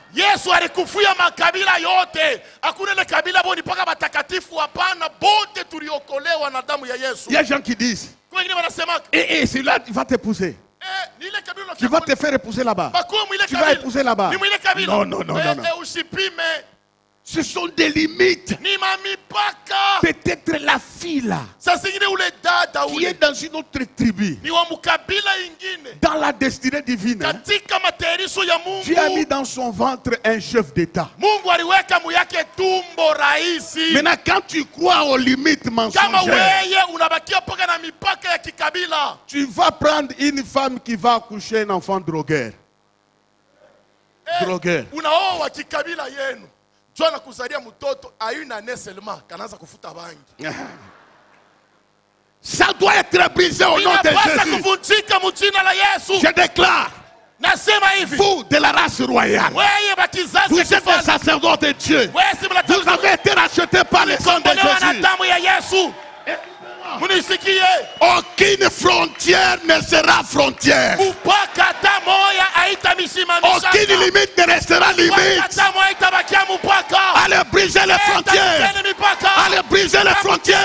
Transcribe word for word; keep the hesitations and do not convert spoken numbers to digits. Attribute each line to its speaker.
Speaker 1: Yesu alikufia makabila yote. Hakuna ile kabila boni paka batakatifu, hapana, bote tuliokolewa na damu ya Yesu.
Speaker 2: Il y a des gens qui disent, et, et celui-là va t'épouser. Tu vas te faire épouser là-bas. Tu vas épouser là-bas. Non, non, non, non, non. Ce sont des limites. Peut-être la fille là, qui est dans une autre tribu, dans la destinée divine, Dieu a mis dans son ventre un chef d'État. Maintenant, quand tu crois aux limites mensongères, tu vas prendre une femme qui va accoucher un enfant drogueur. Drogueur. Ça doit être brisé au nom de Jésus. Je déclare, vous de la race royale, vous êtes des sacerdotes de Dieu. Vous avez été rachetés par le sang de Jésus. Aucune frontière ne sera frontière. Aucune limite ne restera limite. Allez briser les frontières. Allez briser les frontières.